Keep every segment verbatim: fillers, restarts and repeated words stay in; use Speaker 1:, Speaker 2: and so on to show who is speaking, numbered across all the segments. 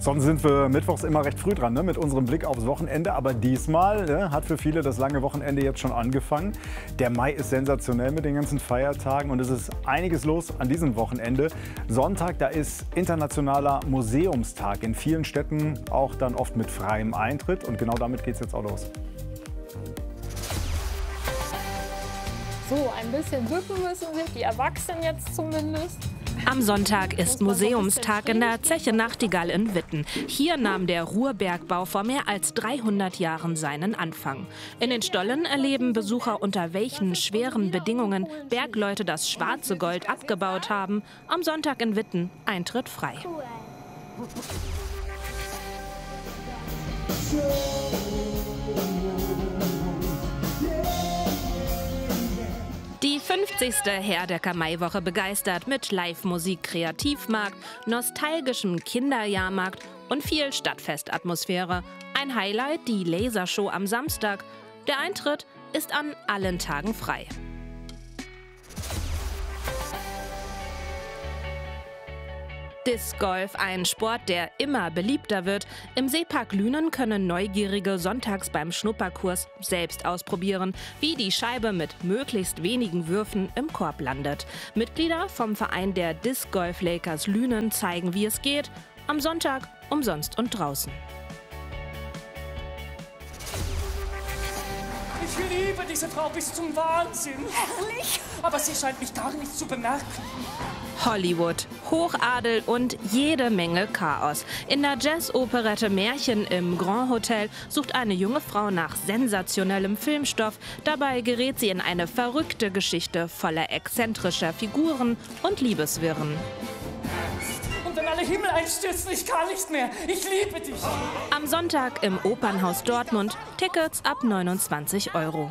Speaker 1: Sonst sind wir mittwochs immer recht früh dran, ne, mit unserem Blick aufs Wochenende. Aber diesmal, ne, hat für viele das lange Wochenende jetzt schon angefangen. Der Mai ist sensationell mit den ganzen Feiertagen und es ist einiges los an diesem Wochenende. Sonntag, da ist internationaler Museumstag. In vielen Städten auch dann oft mit freiem Eintritt. Und genau damit geht es jetzt auch los.
Speaker 2: So, ein bisschen bücken müssen sich, die Erwachsenen jetzt zumindest.
Speaker 3: Am Sonntag ist Museumstag in der Zeche Nachtigall in Witten. Hier nahm der Ruhrbergbau vor mehr als dreihundert Jahren seinen Anfang. In den Stollen erleben Besucher, unter welchen schweren Bedingungen Bergleute das schwarze Gold abgebaut haben. Am Sonntag in Witten Eintritt frei. Die fünfzigste Herdecker Maiwoche begeistert mit Live-Musik, Kreativmarkt, nostalgischem Kinderjahrmarkt und viel Stadtfestatmosphäre. Ein Highlight, die Lasershow am Samstag. Der Eintritt ist an allen Tagen frei. Disc Golf, ein Sport, der immer beliebter wird. Im Seepark Lünen können Neugierige sonntags beim Schnupperkurs selbst ausprobieren, wie die Scheibe mit möglichst wenigen Würfen im Korb landet. Mitglieder vom Verein der Disc Golf Lakers Lünen zeigen, wie es geht. Am Sonntag umsonst und draußen.
Speaker 4: Ich liebe diese Frau bis zum Wahnsinn.
Speaker 5: Ehrlich?
Speaker 4: Aber sie scheint mich gar nicht zu bemerken.
Speaker 3: Hollywood, Hochadel und jede Menge Chaos. In der Jazz-Operette Märchen im Grand Hotel sucht eine junge Frau nach sensationellem Filmstoff. Dabei gerät sie in eine verrückte Geschichte voller exzentrischer Figuren und Liebeswirren.
Speaker 4: Und wenn alle Himmel einstürzen, ich kann nicht mehr. Ich liebe dich.
Speaker 3: Am Sonntag im Opernhaus Dortmund. Tickets ab neunundzwanzig Euro.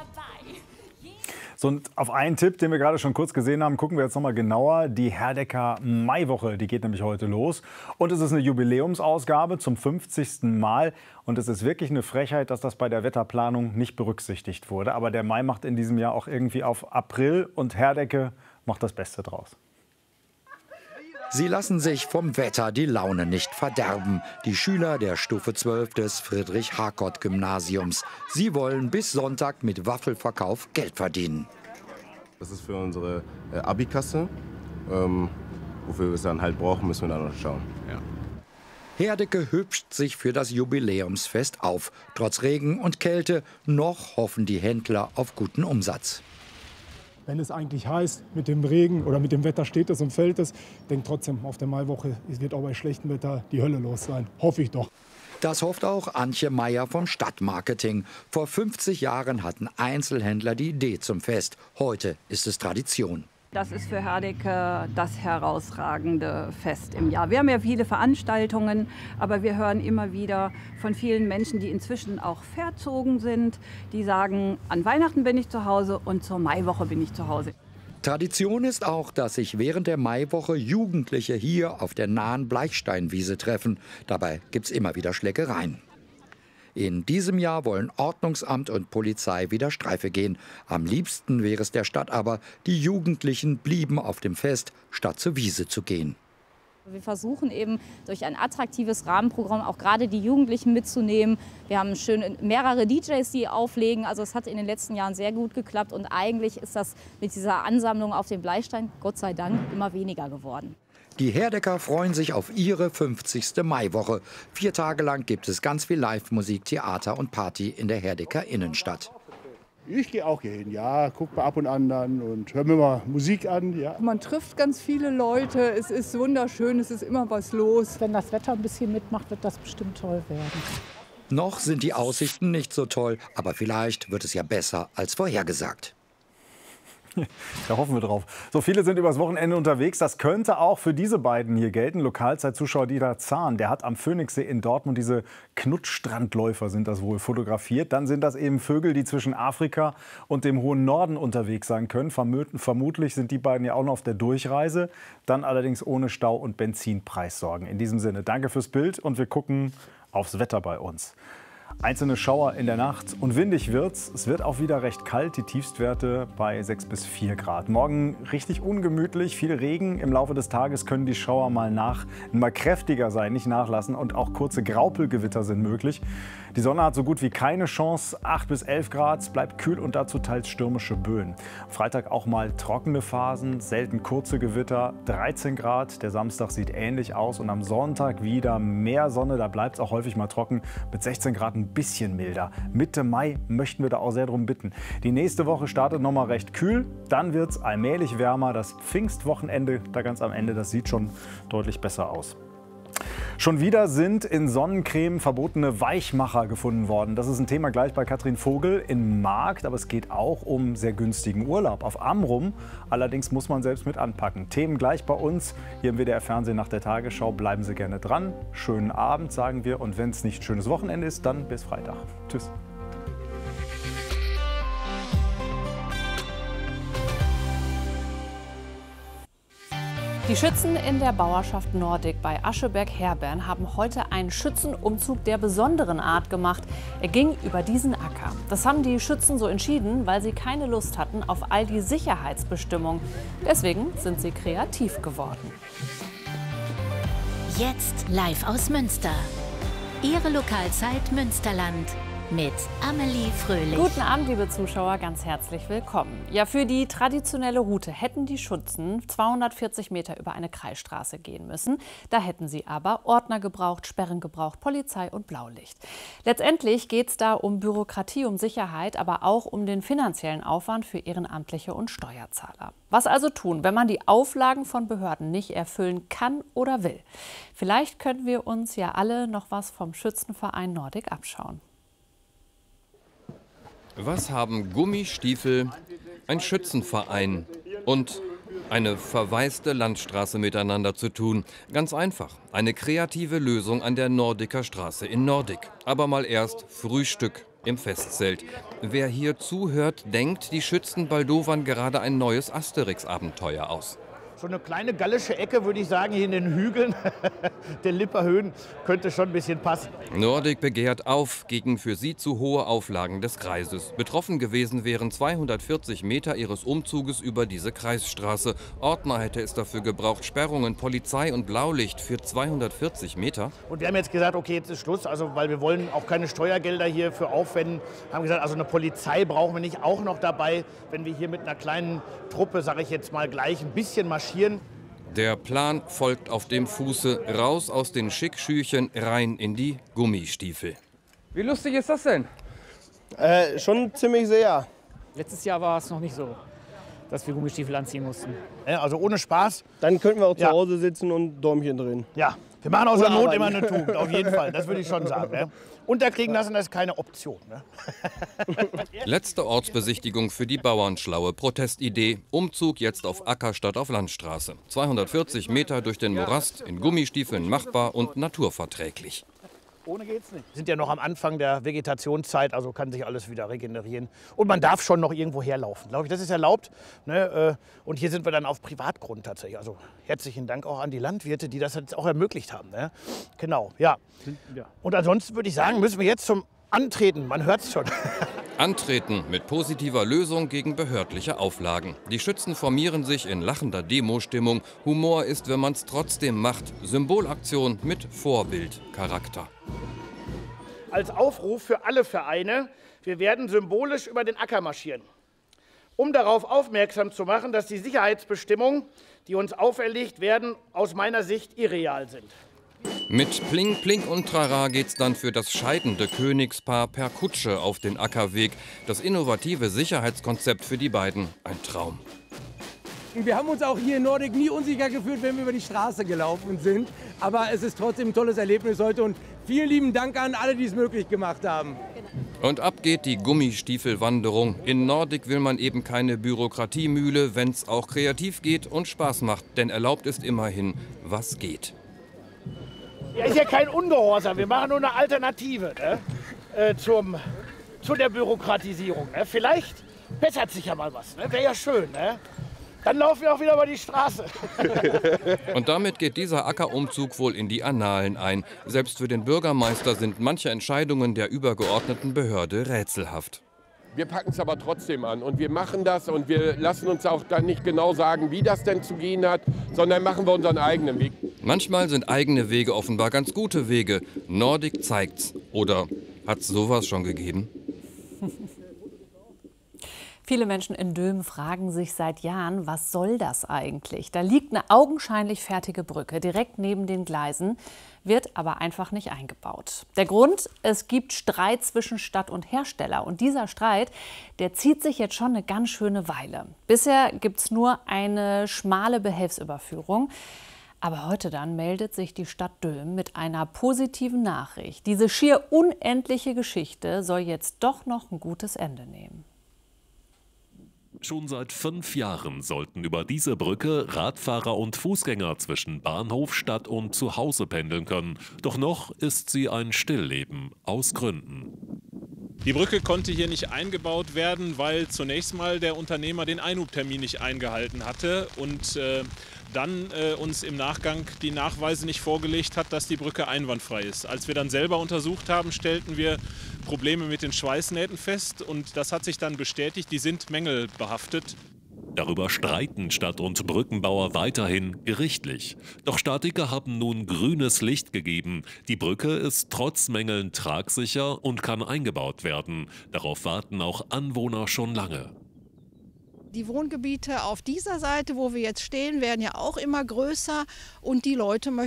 Speaker 1: So, und auf einen Tipp, den wir gerade schon kurz gesehen haben, gucken wir jetzt noch mal genauer. Die Herdecker Maiwoche, die geht nämlich heute los. Und es ist eine Jubiläumsausgabe zum fünfzigsten Mal. Und es ist wirklich eine Frechheit, dass das bei der Wetterplanung nicht berücksichtigt wurde. Aber der Mai macht in diesem Jahr auch irgendwie auf April und Herdecke macht das Beste draus.
Speaker 6: Sie lassen sich vom Wetter die Laune nicht verderben. Die Schüler der Stufe zwölf des Friedrich-Harkott-Gymnasiums. Sie wollen bis Sonntag mit Waffelverkauf Geld verdienen.
Speaker 7: Das ist für unsere äh, Abikasse. Ähm, wofür wir es dann halt brauchen, müssen wir dann noch schauen. Ja.
Speaker 6: Herdecke hübscht sich für das Jubiläumsfest auf. Trotz Regen und Kälte, noch hoffen die Händler auf guten Umsatz.
Speaker 8: Wenn es eigentlich heißt, mit dem Regen oder mit dem Wetter steht es und fällt es, denkt trotzdem auf der Maiwoche, es wird auch bei schlechtem Wetter die Hölle los sein. Hoffe ich doch.
Speaker 6: Das hofft auch Antje Meyer vom Stadtmarketing. Vor fünfzig Jahren hatten Einzelhändler die Idee zum Fest. Heute ist es Tradition.
Speaker 5: Das ist für Herdecke das herausragende Fest im Jahr. Wir haben ja viele Veranstaltungen, aber wir hören immer wieder von vielen Menschen, die inzwischen auch verzogen sind, die sagen, an Weihnachten bin ich zu Hause und zur Maiwoche bin ich zu Hause.
Speaker 6: Tradition ist auch, dass sich während der Maiwoche Jugendliche hier auf der nahen Bleichsteinwiese treffen. Dabei gibt es immer wieder Schlägereien. In diesem Jahr wollen Ordnungsamt und Polizei wieder Streife gehen. Am liebsten wäre es der Stadt aber, die Jugendlichen blieben auf dem Fest, statt zur Wiese zu gehen.
Speaker 9: Wir versuchen eben durch ein attraktives Rahmenprogramm auch gerade die Jugendlichen mitzunehmen. Wir haben schön mehrere D Js, die auflegen. Also es hat in den letzten Jahren sehr gut geklappt. Und eigentlich ist das mit dieser Ansammlung auf dem Bleistein, Gott sei Dank, immer weniger geworden.
Speaker 6: Die Herdecker freuen sich auf ihre fünfzigste Maiwoche. Vier Tage lang gibt es ganz viel Live-Musik, Theater und Party in der Herdecker Innenstadt.
Speaker 10: Ich gehe auch hier hin, ja, gucke bei ab und an dann und höre mir mal Musik an. Ja.
Speaker 11: Man trifft ganz viele Leute, es ist wunderschön, es ist immer was los.
Speaker 12: Wenn das Wetter ein bisschen mitmacht, wird das bestimmt toll werden.
Speaker 6: Noch sind die Aussichten nicht so toll, aber vielleicht wird es ja besser als vorhergesagt.
Speaker 1: Da hoffen wir drauf. So viele sind übers Wochenende unterwegs. Das könnte auch für diese beiden hier gelten. Lokalzeitzuschauer Dieter Zahn, der hat am Phoenixsee in Dortmund diese Knutschstrandläufer, sind das wohl, fotografiert. Dann sind das eben Vögel, die zwischen Afrika und dem hohen Norden unterwegs sein können. Vermutlich sind die beiden ja auch noch auf der Durchreise. Dann allerdings ohne Stau und Benzinpreissorgen. In diesem Sinne, danke fürs Bild und wir gucken aufs Wetter bei uns. Einzelne Schauer in der Nacht und windig wird's. Es wird auch wieder recht kalt, die Tiefstwerte bei sechs bis vier Grad. Morgen richtig ungemütlich, viel Regen. Im Laufe des Tages können die Schauer mal nach, mal kräftiger sein, nicht nachlassen und auch kurze Graupelgewitter sind möglich. Die Sonne hat so gut wie keine Chance, acht bis elf Grad, es bleibt kühl und dazu teils stürmische Böen. Freitag auch mal trockene Phasen, selten kurze Gewitter, dreizehn Grad. Der Samstag sieht ähnlich aus und am Sonntag wieder mehr Sonne, da bleibt es auch häufig mal trocken, mit sechzehn Grad ein bisschen milder. Mitte Mai möchten wir da auch sehr darum bitten. Die nächste Woche startet noch mal recht kühl, dann wird es allmählich wärmer. Das Pfingstwochenende da ganz am Ende, das sieht schon deutlich besser aus. Schon wieder sind in Sonnencreme verbotene Weichmacher gefunden worden. Das ist ein Thema gleich bei Katrin Vogel im Markt, aber es geht auch um sehr günstigen Urlaub auf Amrum. Allerdings muss man selbst mit anpacken. Themen gleich bei uns hier im W D R Fernsehen nach der Tagesschau. Bleiben Sie gerne dran. Schönen Abend, sagen wir. Und wenn es nicht ein schönes Wochenende ist, dann bis Freitag. Tschüss.
Speaker 13: Die Schützen in der Bauerschaft Nordig bei Ascheberg-Herbern haben heute einen Schützenumzug der besonderen Art gemacht. Er ging über diesen Acker. Das haben die Schützen so entschieden, weil sie keine Lust hatten auf all die Sicherheitsbestimmungen. Deswegen sind sie kreativ geworden.
Speaker 14: Jetzt live aus Münster. Ihre Lokalzeit Münsterland. Mit Amelie Fröhlich.
Speaker 13: Guten Abend, liebe Zuschauer, ganz herzlich willkommen. Ja, für die traditionelle Route hätten die Schützen zweihundertvierzig Meter über eine Kreisstraße gehen müssen. Da hätten sie aber Ordner gebraucht, Sperren gebraucht, Polizei und Blaulicht. Letztendlich geht es da um Bürokratie, um Sicherheit, aber auch um den finanziellen Aufwand für Ehrenamtliche und Steuerzahler. Was also tun, wenn man die Auflagen von Behörden nicht erfüllen kann oder will? Vielleicht können wir uns ja alle noch was vom Schützenverein Nordig abschauen.
Speaker 15: Was haben Gummistiefel, ein Schützenverein und eine verwaiste Landstraße miteinander zu tun? Ganz einfach, eine kreative Lösung an der Nordiker Straße in Nordig. Aber mal erst Frühstück im Festzelt. Wer hier zuhört, denkt, die Schützen baldowern gerade ein neues Asterix-Abenteuer aus.
Speaker 16: So eine kleine gallische Ecke, würde ich sagen, hier in den Hügeln der Lipperhöhen könnte schon ein bisschen passen.
Speaker 15: Nordig begehrt auf gegen für sie zu hohe Auflagen des Kreises. Betroffen gewesen wären zweihundertvierzig Meter ihres Umzuges über diese Kreisstraße. Ordner hätte es dafür gebraucht, Sperrungen, Polizei und Blaulicht für zweihundertvierzig Meter.
Speaker 16: Und wir haben jetzt gesagt, okay, jetzt ist Schluss, also weil wir wollen auch keine Steuergelder hierfür aufwenden. Haben gesagt, also eine Polizei brauchen wir nicht auch noch dabei, wenn wir hier mit einer kleinen Truppe, sage ich jetzt mal gleich, ein bisschen marschieren.
Speaker 15: Der Plan folgt auf dem Fuße, raus aus den Schickschüchen, rein in die Gummistiefel.
Speaker 17: Wie lustig ist das denn?
Speaker 18: Äh, schon ziemlich sehr.
Speaker 19: Letztes Jahr war es noch nicht so, dass wir Gummistiefel anziehen mussten.
Speaker 16: Ja, also ohne Spaß.
Speaker 18: Dann könnten wir auch zu
Speaker 16: Ja.
Speaker 18: Hause sitzen und Däumchen drehen.
Speaker 16: Ja, wir machen aus der
Speaker 18: Oder
Speaker 16: Not
Speaker 18: arbeiten.
Speaker 16: immer eine Tugend, auf jeden Fall. Das würde ich schon sagen. Ne? Unterkriegen lassen, das ist keine Option. Ne?
Speaker 15: Letzte Ortsbesichtigung für die Bauernschlaue Protestidee. Umzug jetzt auf Acker statt auf Landstraße. zweihundertvierzig Meter durch den Morast, in Gummistiefeln machbar und naturverträglich.
Speaker 16: Ohne geht's nicht. Wir sind ja noch am Anfang der Vegetationszeit, also kann sich alles wieder regenerieren. Und man darf schon noch irgendwo herlaufen, glaube ich. Das ist erlaubt. Ne? Und hier sind wir dann auf Privatgrund tatsächlich. Also herzlichen Dank auch an die Landwirte, die das jetzt auch ermöglicht haben. Ne? Genau, ja. Und ansonsten würde ich sagen, müssen wir jetzt zum Antreten. Man hört es schon.
Speaker 15: Antreten mit positiver Lösung gegen behördliche Auflagen. Die Schützen formieren sich in lachender Demo-Stimmung. Humor ist, wenn man es trotzdem macht. Symbolaktion mit Vorbildcharakter.
Speaker 16: Als Aufruf für alle Vereine, wir werden symbolisch über den Acker marschieren, um darauf aufmerksam zu machen, dass die Sicherheitsbestimmungen, die uns auferlegt werden, aus meiner Sicht irreal sind.
Speaker 15: Mit Pling Pling und Trara geht's dann für das scheidende Königspaar per Kutsche auf den Ackerweg. Das innovative Sicherheitskonzept für die beiden ein Traum.
Speaker 17: Wir haben uns auch hier in Nordig nie unsicher gefühlt, wenn wir über die Straße gelaufen sind. Aber es ist trotzdem ein tolles Erlebnis heute und vielen lieben Dank an alle, die es möglich gemacht haben.
Speaker 15: Und ab geht die Gummistiefelwanderung. In Nordig will man eben keine Bürokratiemühle, wenn's auch kreativ geht und Spaß macht. Denn erlaubt ist immerhin, was geht.
Speaker 16: Ja, ist ja kein Ungehorsam, wir machen nur eine Alternative ne? äh, zum, zu der Bürokratisierung. Ne? Vielleicht bessert sich ja mal was, ne? Wäre ja schön. Ne? Dann laufen wir auch wieder über die Straße.
Speaker 15: Und damit geht dieser Ackerumzug wohl in die Annalen ein. Selbst für den Bürgermeister sind manche Entscheidungen der übergeordneten Behörde rätselhaft.
Speaker 20: Wir packen es aber trotzdem an und wir machen das und wir lassen uns auch dann nicht genau sagen, wie das denn zu gehen hat, sondern machen wir unseren eigenen Weg.
Speaker 15: Manchmal sind eigene Wege offenbar ganz gute Wege. Nordic zeigt's. Oder hat's sowas schon gegeben?
Speaker 13: Viele Menschen in Dülmen fragen sich seit Jahren, was soll das eigentlich? Da liegt eine augenscheinlich fertige Brücke direkt neben den Gleisen, wird aber einfach nicht eingebaut. Der Grund? Es gibt Streit zwischen Stadt und Hersteller. Und dieser Streit, der zieht sich jetzt schon eine ganz schöne Weile. Bisher gibt es nur eine schmale Behelfsüberführung. Aber heute dann meldet sich die Stadt Dülmen mit einer positiven Nachricht. Diese schier unendliche Geschichte soll jetzt doch noch ein gutes Ende nehmen.
Speaker 21: Schon seit fünf Jahren sollten über diese Brücke Radfahrer und Fußgänger zwischen Bahnhof, Stadt und Zuhause pendeln können. Doch noch ist sie ein Stillleben, aus Gründen.
Speaker 22: Die Brücke konnte hier nicht eingebaut werden, weil zunächst mal der Unternehmer den Einhubtermin nicht eingehalten hatte und äh, dann äh, uns im Nachgang die Nachweise nicht vorgelegt hat, dass die Brücke einwandfrei ist. Als wir dann selber untersucht haben, stellten wir Probleme mit den Schweißnähten fest und das hat sich dann bestätigt, die sind mängelbehaftet.
Speaker 21: Darüber streiten Stadt- und Brückenbauer weiterhin gerichtlich. Doch Statiker haben nun grünes Licht gegeben. Die Brücke ist trotz Mängeln tragsicher und kann eingebaut werden. Darauf warten auch Anwohner schon lange.
Speaker 23: Die Wohngebiete auf dieser Seite, wo wir jetzt stehen, werden ja auch immer größer und die Leute möchten